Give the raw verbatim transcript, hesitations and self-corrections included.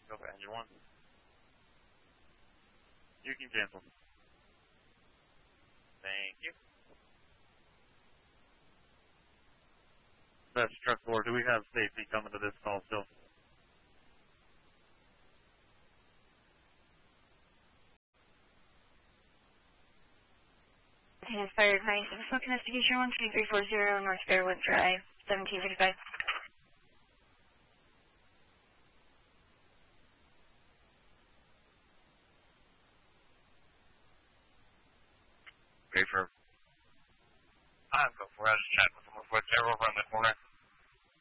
Go Badger one. You can cancel. Thank you. That's truck four. Do we have safety coming to this call still? Inspired nine seven Smoke Investigation one two three four zero North Fairwood Drive, seventeen fifty-five. Wait for. I'm go for it. I just chat with them before they're over on the corner.